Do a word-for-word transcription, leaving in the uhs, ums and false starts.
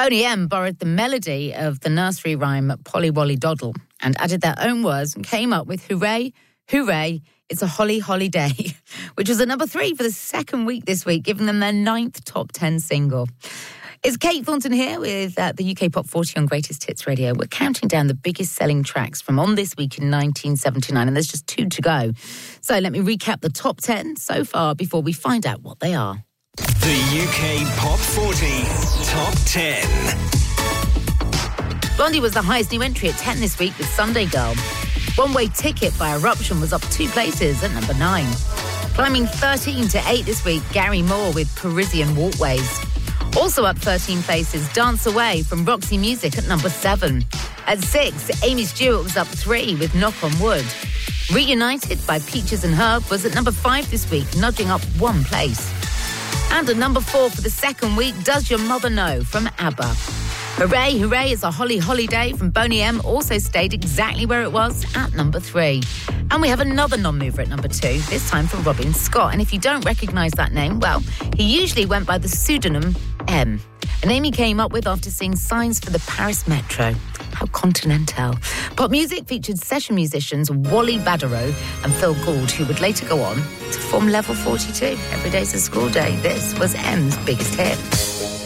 Boney M borrowed the melody of the nursery rhyme Polly Wolly Doddle and added their own words and came up with Hooray, Hooray, It's a Holly Holly Day, which was a number three for the second week this week, giving them their ninth top ten single. It's Kate Thornton here with uh, the U K Pop forty on Greatest Hits Radio. We're counting down the biggest selling tracks from on this week in nineteen seventy-nine, and there's just two to go. So let me recap the top ten so far before we find out what they are. The U K Pop forty Top ten. Blondie was the highest new entry at ten this week with Sunday Girl. One Way Ticket by Eruption was up two places at number nine. Climbing thirteen to eight this week, Gary Moore with Parisian Walkways. Also up thirteen places, Dance Away from Roxy Music at number seven. At six, Amy Stewart was up three with Knock on Wood. Reunited by Peaches and Herb was at number five this week, nudging up one place. And at number four for the second week, Does Your Mother Know from ABBA. Hooray, Hooray, It's a Holly Holiday from Boney M also stayed exactly where it was at number three. And we have another non-mover at number two, this time for Robin Scott. And if you don't recognise that name, well, he usually went by the pseudonym M, a name he came up with after seeing signs for the Paris Metro. How continental. Pop music featured session musicians Wally Baderow and Phil Gould, who would later go on to form Level forty-two. Every day's a school day. This was M's biggest hit.